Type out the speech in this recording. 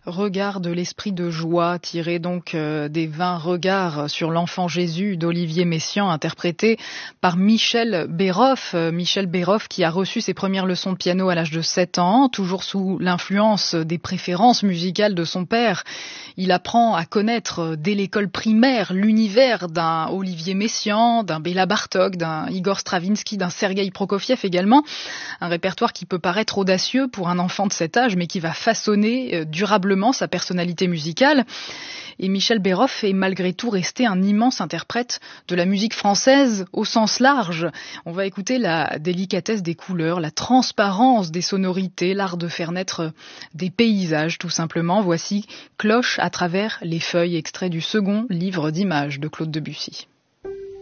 Regard de l'esprit de joie, tiré donc des 20 regards sur l'enfant Jésus d'Olivier Messiaen, interprété par Michel Béroff. Michel Béroff qui a reçu ses premières leçons de piano à l'âge de 7 ans, toujours sous l'influence des préférences musicales de son père. Il apprend à connaître dès l'école primaire l'univers d'un Olivier Messiaen, d'un Béla Bartók, d'un Igor Stravinsky, d'un Sergueï Prokofiev également. Un répertoire qui peut paraître audacieux pour un enfant de cet âge, mais qui va façonner durablement sa personnalité musicale. Et Michel Béroff est malgré tout resté un immense interprète de la musique française au sens large. On va écouter la délicatesse des couleurs, la transparence des sonorités, l'art de faire naître des paysages tout simplement. Voici Cloche à travers les feuilles, extrait du second livre d'images de Claude Debussy.